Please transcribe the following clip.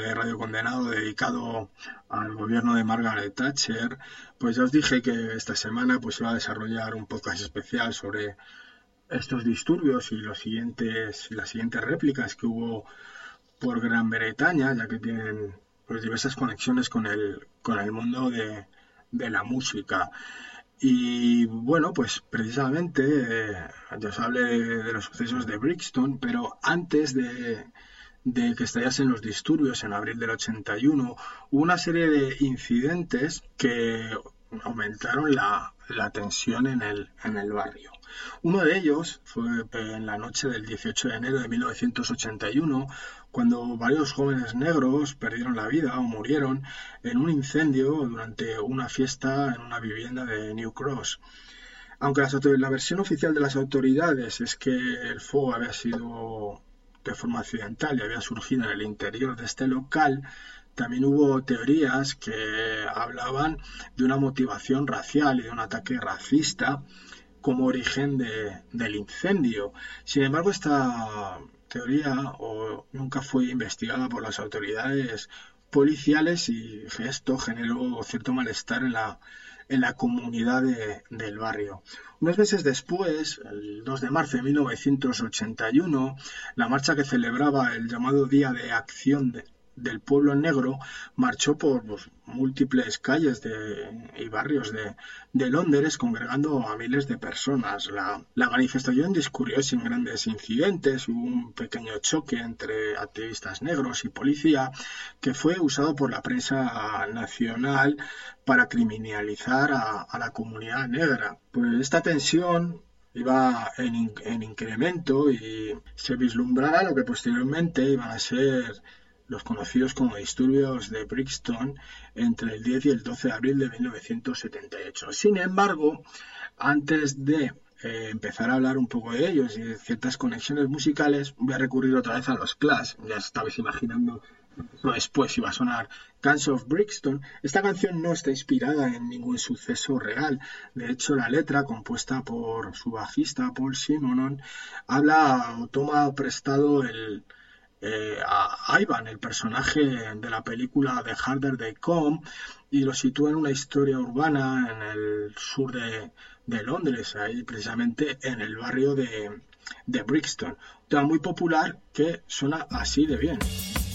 de Radio Condenado dedicado al gobierno de Margaret Thatcher, pues ya os dije que esta semana pues iba a desarrollar un podcast especial sobre estos disturbios y las siguientes réplicas que hubo por Gran Bretaña, ya que tienen pues diversas conexiones con el mundo de la música. Y bueno, pues precisamente ya os hablé de los sucesos de Brixton, pero antes de que estallasen los disturbios en abril del 81, hubo una serie de incidentes que aumentaron la tensión en el barrio. Uno de ellos fue en la noche del 18 de enero de 1981, cuando varios jóvenes negros perdieron la vida o murieron en un incendio durante una fiesta en una vivienda de New Cross. Aunque la versión oficial de las autoridades es que el fuego había sido de forma accidental y había surgido en el interior de este local, también hubo teorías que hablaban de una motivación racial y de un ataque racista como origen del incendio. Sin embargo, esta teoría nunca fue investigada por las autoridades policiales y esto generó cierto malestar en la comunidad del barrio. Unos meses después, el 2 de marzo de 1981, la marcha que celebraba el llamado Día de Acción del Pueblo Negro marchó por múltiples calles y barrios de Londres, congregando a miles de personas. La manifestación discurrió sin grandes incidentes. Hubo un pequeño choque entre activistas negros y policía que fue usado por la prensa nacional para criminalizar a la comunidad negra. Pues esta tensión iba en incremento y se vislumbraba lo que posteriormente iban a ser los conocidos como disturbios de Brixton entre el 10 y el 12 de abril de 1978. Sin embargo, antes de empezar a hablar un poco de ellos y de ciertas conexiones musicales, voy a recurrir otra vez a los Clash. Ya estabais imaginando después iba a sonar Guns of Brixton. Esta canción no está inspirada en ningún suceso real. De hecho, la letra, compuesta por su bajista Paul Simonon, toma prestado a Ivan, el personaje de la película The Harder They Come, y lo sitúa en una historia urbana en el sur de Londres, ahí precisamente en el barrio de Brixton. Un tema muy popular que suena así de bien.